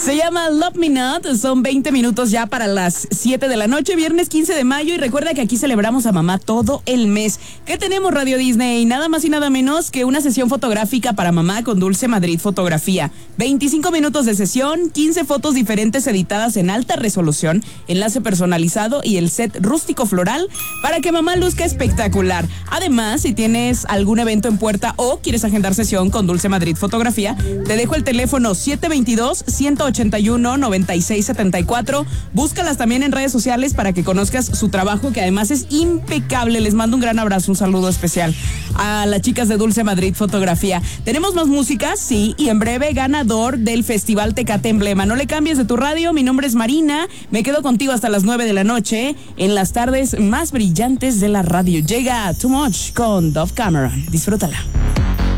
Se llama Love Me Not. Son 20 minutos ya para las 7 de la noche, viernes 15 de mayo. Y recuerda que aquí celebramos a mamá todo el mes. ¿Qué tenemos, Radio Disney? Nada más y nada menos que una sesión fotográfica para mamá con Dulce Madrid Fotografía. 25 minutos de sesión, 15 fotos diferentes editadas en alta resolución, enlace personalizado y el set rústico floral para que mamá luzca espectacular. Además, si tienes algún evento en puerta o quieres agendar sesión con Dulce Madrid Fotografía, te dejo el teléfono 722-181-9674. Búscalas también en redes sociales para que conozcas su trabajo, que además es impecable. Les mando un gran abrazo, un saludo especial a las chicas de Dulce Madrid Fotografía. Tenemos más música, sí, y en breve ganador del Festival Tecate Emblema. No le cambies de tu radio, mi nombre es Marina, me quedo contigo hasta las 9 de la noche en las tardes más brillantes de la radio. Llega Too Much con Dove Cameron. Disfrútala.